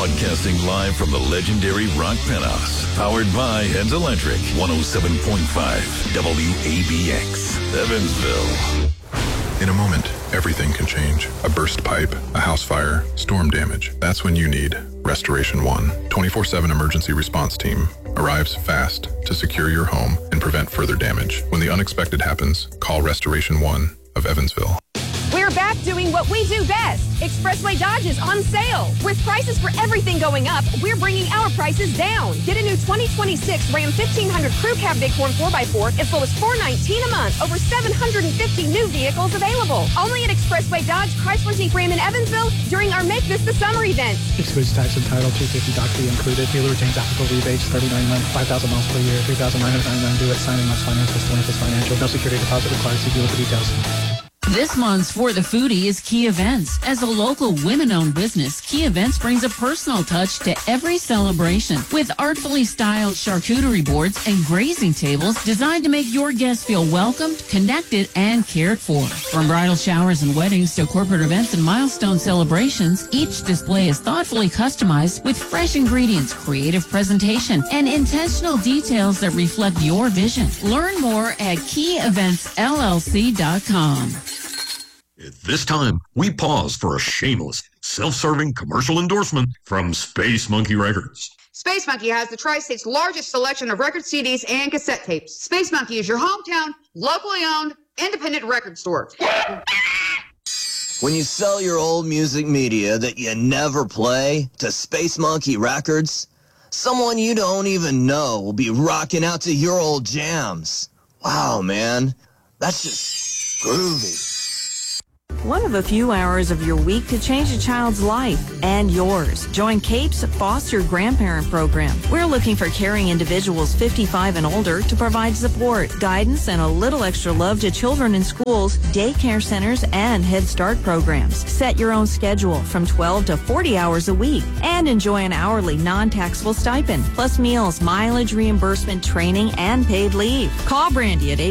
Broadcasting live from the legendary Rock Penthouse. Powered by Heads Electric. 107.5 WABX. Evansville. In a moment, everything can change. A burst pipe, a house fire, storm damage. That's when you need Restoration One. 24/7 emergency response team arrives fast to secure your home and prevent further damage. When the unexpected happens, call Restoration One of Evansville. We're back doing what we do best. Expressway Dodge is on sale. With prices for everything going up, we're bringing our prices down. Get a new 2026 Ram 1500 Crew Cab Bighorn 4x4 as low as $419 a month. Over 750 new vehicles available. Only at Expressway Dodge, Chrysler Jeep Ram in Evansville during our Make This the Summer event. Excludes tax and title, $250 doc fee included. Dealer retains applicable rebates, $39 month, 5,000 miles per year, $3,999 due at signing months finance plus 25 financial. No security deposit required. See dealer for details. This month's For the Foodie is Key Events. As a local women-owned business, Key Events brings a personal touch to every celebration with artfully styled charcuterie boards and grazing tables designed to make your guests feel welcomed, connected, and cared for. From bridal showers and weddings to corporate events and milestone celebrations, each display is thoughtfully customized with fresh ingredients, creative presentation, and intentional details that reflect your vision. Learn more at KeyEventsLLC.com. At this time, we pause for a shameless, self-serving commercial endorsement from Space Monkey Records. Space Monkey has the Tri-State's largest selection of record CDs and cassette tapes. Space Monkey is your hometown, locally owned, independent record store. When you sell your old music media that you never play to Space Monkey Records, someone you don't even know will be rocking out to your old jams. Wow, man, that's just groovy. One of a few hours of your week to change a child's life and yours. Join CAPE's Foster Grandparent Program. We're looking for caring individuals 55 and older to provide support, guidance, and a little extra love to children in schools, daycare centers, and Head Start programs. Set your own schedule from 12 to 40 hours a week and enjoy an hourly non-taxable stipend, plus meals, mileage reimbursement, training, and paid leave. Call Brandy at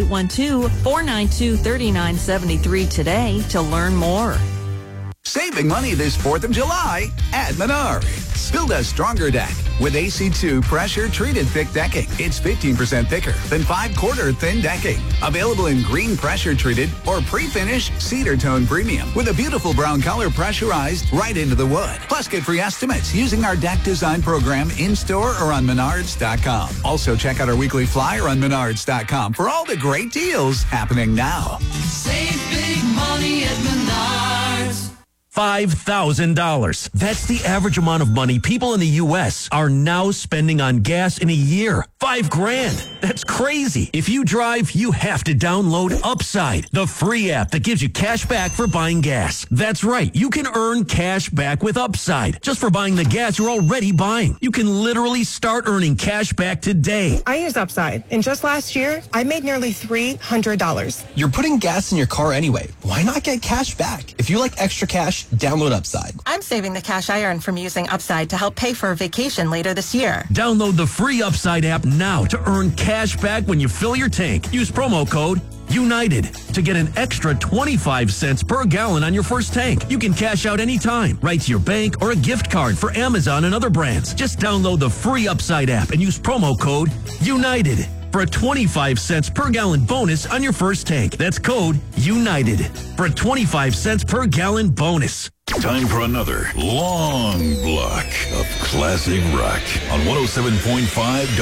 812-492-3973 today to learn more. Saving money this 4th of July at Menards. Build a stronger deck with AC2 pressure-treated thick decking. It's 15% thicker than 5/4 thin decking. Available in green pressure-treated or pre-finished cedar tone premium with a beautiful brown color pressurized right into the wood. Plus, get free estimates using our deck design program in-store or on Menards.com. Also, check out our weekly flyer on Menards.com for all the great deals happening now. Save big money at Menards. $5,000. That's the average amount of money people in the U.S. are now spending on gas in a year. $5,000. That's crazy. If you drive, you have to download Upside, the free app that gives you cash back for buying gas. That's right. You can earn cash back with Upside just for buying the gas you're already buying. You can literally start earning cash back today. I use Upside, and just last year, I made nearly $300. You're putting gas in your car anyway. Why not get cash back? If you like extra cash, download Upside. I'm saving the cash I earn from using Upside to help pay for a vacation later this year. Download the free Upside app now to earn cash back when you fill your tank. Use promo code UNITED to get an extra 25 cents per gallon on your first tank. You can cash out anytime, right to your bank or a gift card for Amazon and other brands. Just download the free Upside app and use promo code UNITED for a 25 cents per gallon bonus on your first tank. That's code UNITED for a 25 cents per gallon bonus. Time for another long block of classic rock on 107.5